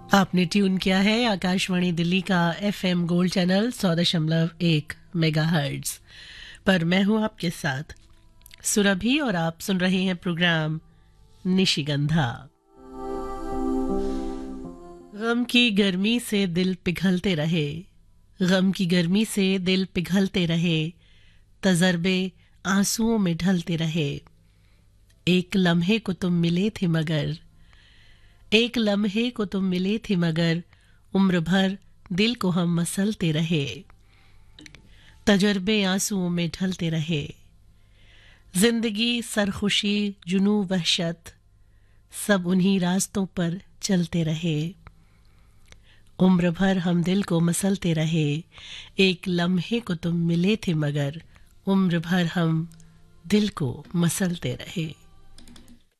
आपने ट्यून किया है आकाशवाणी दिल्ली का एफएम गोल्ड चैनल 100.1 मेगाहर्ट्ज पर। मैं हूं आपके साथ सुरभि और आप सुन रहे हैं प्रोग्राम निशिगंधा। गम की गर्मी से दिल पिघलते रहे, गम की गर्मी से दिल पिघलते रहे, तजर्बे आंसुओं में ढलते रहे। एक लम्हे को तुम मिले थे मगर, एक लम्हे को तुम मिले थे मगर, उम्र भर दिल को हम मसलते रहे। तजर्बे आंसुओं में ढलते रहे। जिंदगी सरखुशी जुनू वहशत सब उन्हीं रास्तों पर चलते रहे। उम्र भर हम दिल को मसलते रहे। एक लम्हे को तुम मिले थे मगर, उम्र भर हम दिल को मसलते रहे।